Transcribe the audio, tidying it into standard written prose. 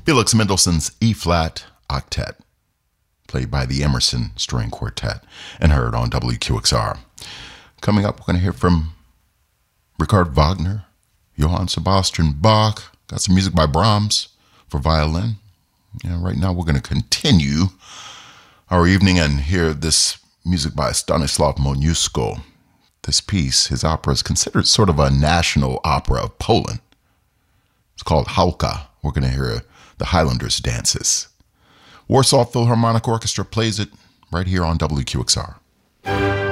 Felix Mendelssohn's E-flat Octet, played by the Emerson String Quartet and heard on WQXR. Coming up, we're going to hear from Richard Wagner, Johann Sebastian Bach, got some music by Brahms for violin. Right now we're going to continue our evening and hear this music by Stanislaw Moniuszko. This piece, his opera, is considered sort of a national opera of Poland. It's called Hałka. We're going to hear the Highlanders dances. Warsaw Philharmonic Orchestra plays it right here on WQXR.